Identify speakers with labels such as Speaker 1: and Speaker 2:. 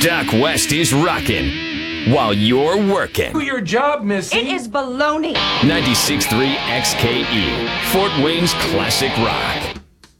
Speaker 1: Doc West is rocking while you're working.
Speaker 2: Do your job, Missy.
Speaker 3: It is baloney.
Speaker 1: 96.3 XKE, Fort Wayne's classic rock.